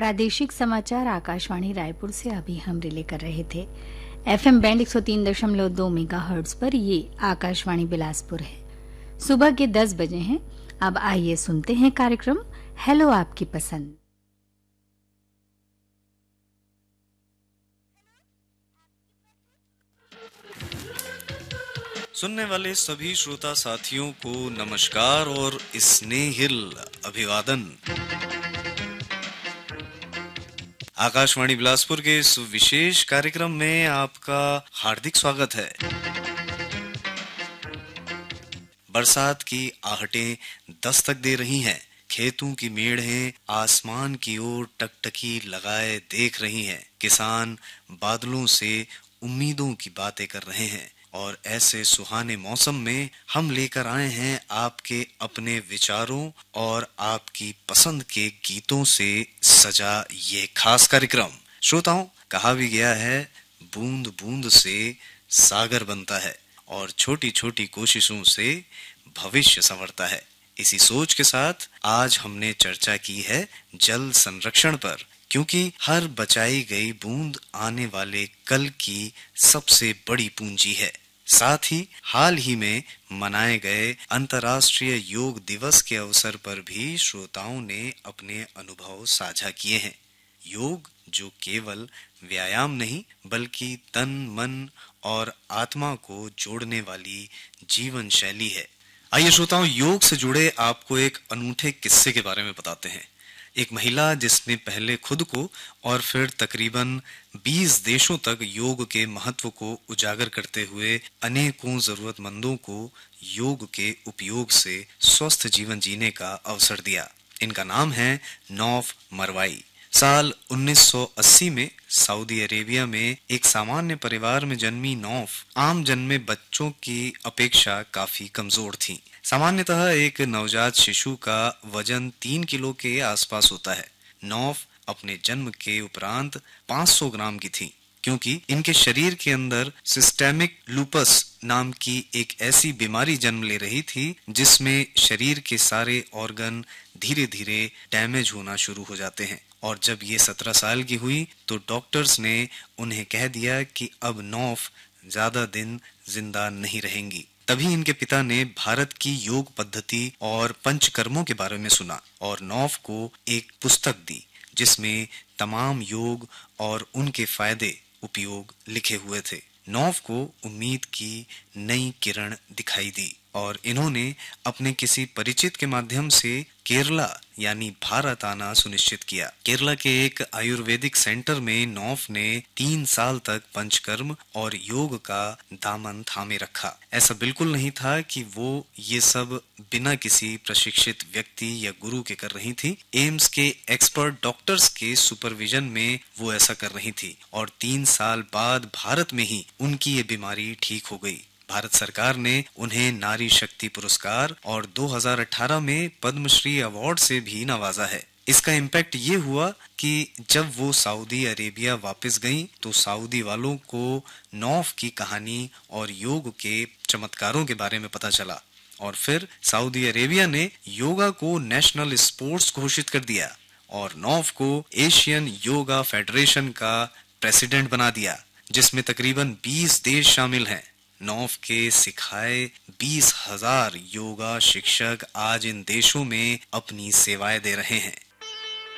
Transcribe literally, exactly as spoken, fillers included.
प्रादेशिक समाचार आकाशवाणी रायपुर से अभी हम रिले कर रहे थे। एफएम बैंड एक सौ तीन दशमलव दो मेगाहर्ट्ज पर ये आकाशवाणी बिलासपुर है। सुबह के दस बजे हैं। अब आइए सुनते हैं कार्यक्रम हेलो आपकी पसंद। सुनने वाले सभी श्रोता साथियों को नमस्कार और स्नेहिल अभिवादन। आकाशवाणी बिलासपुर के इस विशेष कार्यक्रम में आपका हार्दिक स्वागत है। बरसात की आहटें दस्तक दे रही हैं। खेतों की मेढ़ें आसमान की ओर टकटकी लगाए देख रही हैं। किसान बादलों से उम्मीदों की बातें कर रहे हैं और ऐसे सुहाने मौसम में हम लेकर आए हैं आपके अपने विचारों और आपकी पसंद के गीतों से सजा ये खास कार्यक्रम। श्रोताओं, कहा भी गया है बूंद बूंद से सागर बनता है और छोटी छोटी कोशिशों से भविष्य संवरता है। इसी सोच के साथ आज हमने चर्चा की है जल संरक्षण पर, क्योंकि हर बचाई गई बूंद आने वाले कल की सबसे बड़ी पूंजी है। साथ ही हाल ही में मनाए गए अंतर्राष्ट्रीय योग दिवस के अवसर पर भी श्रोताओं ने अपने अनुभव साझा किए हैं। योग जो केवल व्यायाम नहीं बल्कि तन, मन और आत्मा को जोड़ने वाली जीवन शैली है। आइए श्रोताओं, योग से जुड़े आपको एक अनूठे किस्से के बारे में बताते हैं। एक महिला जिसने पहले खुद को और फिर तकरीबन बीस देशों तक योग के महत्व को उजागर करते हुए अनेकों जरूरतमंदों को योग के उपयोग से स्वस्थ जीवन जीने का अवसर दिया। इनका नाम है नौफ मरवाई। साल उन्नीस सौ अस्सी में सऊदी अरेबिया में एक सामान्य परिवार में जन्मी नौफ आम जन्मे बच्चों की अपेक्षा काफी कमजोर थी। सामान्यतः एक नवजात शिशु का वजन तीन किलो के आसपास होता है। नौफ अपने जन्म के उपरांत पाँच सौ ग्राम की थी, क्योंकि इनके शरीर के अंदर सिस्टेमिक लूपस नाम की एक ऐसी बीमारी जन्म ले रही थी जिसमें शरीर के सारे ऑर्गन धीरे धीरे डैमेज होना शुरू हो जाते हैं। और जब ये सत्रह साल की हुई तो डॉक्टर्स ने उन्हें कह दिया कि अब नौफ ज्यादा दिन जिंदा नहीं रहेंगी। तभी इनके पिता ने भारत की योग पद्धति और पंचकर्मों के बारे में सुना और नौफ को एक पुस्तक दी जिसमें तमाम योग और उनके फायदे उपयोग लिखे हुए थे। नौफ को उम्मीद की नई किरण दिखाई दी और इन्होंने अपने किसी परिचित के माध्यम से केरला यानी भारत आना सुनिश्चित किया। केरला के एक आयुर्वेदिक सेंटर में नौफ ने तीन साल तक पंचकर्म और योग का दामन थामे रखा। ऐसा बिल्कुल नहीं था कि वो ये सब बिना किसी प्रशिक्षित व्यक्ति या गुरु के कर रही थी। एम्स के एक्सपर्ट डॉक्टर्स के सुपरविजन में वो ऐसा कर रही थी और तीन साल बाद भारत में ही उनकी ये बीमारी ठीक हो गई। भारत सरकार ने उन्हें नारी शक्ति पुरस्कार और दो हज़ार अठारह में पद्मश्री अवार्ड से भी नवाजा है। इसका इम्पैक्ट ये हुआ कि जब वो सऊदी अरेबिया वापस गईं तो सऊदी वालों को नौफ की कहानी और योग के चमत्कारों के बारे में पता चला और फिर सऊदी अरेबिया ने योगा को नेशनल स्पोर्ट्स घोषित कर दिया और नौफ को एशियन योगा फेडरेशन का प्रेसिडेंट बना दिया, जिसमें तकरीबन बीस देश शामिल हैं। नौफ के सिखाए बीस हजार योगा शिक्षक आज इन देशों में अपनी सेवाएं दे रहे हैं।